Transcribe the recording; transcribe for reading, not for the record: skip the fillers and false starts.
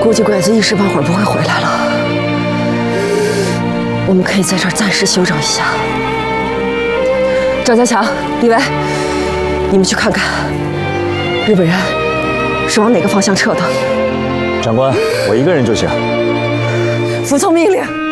估计鬼子一时半会儿不会回来了，我们可以在这儿暂时休整一下。张家强、李维，你们去看看，日本人是往哪个方向撤的？ 长官，我一个人就行。 服从命令。